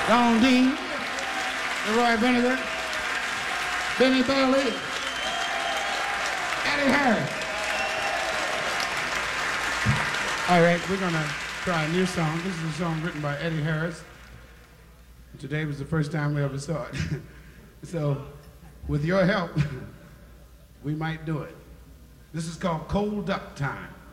Don Dean, Roy Benedict, Benny Bailey, Eddie Harris. All right, we're going to try a new song. This is a song written by Eddie Harris. Today was the first time we ever saw it. So, with your help, we might do it. This is called Cold Duck Time.